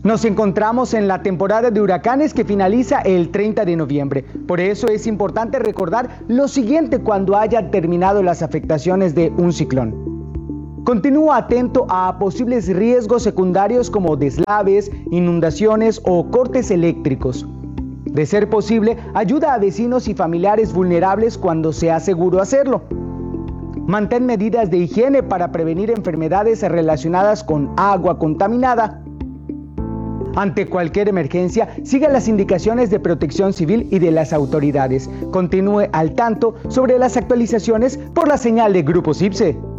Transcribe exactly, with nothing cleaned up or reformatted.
Nos encontramos en la temporada de huracanes que finaliza el treinta de noviembre. Por eso es importante recordar lo siguiente cuando haya terminado las afectaciones de un ciclón. Continúa atento a posibles riesgos secundarios como deslaves, inundaciones o cortes eléctricos. De ser posible, ayuda a vecinos y familiares vulnerables cuando sea seguro hacerlo. Mantén medidas de higiene para prevenir enfermedades relacionadas con agua contaminada. Ante cualquier emergencia, siga las indicaciones de Protección Civil y de las autoridades. Continúe al tanto sobre las actualizaciones por la señal de Grupo CIPSE.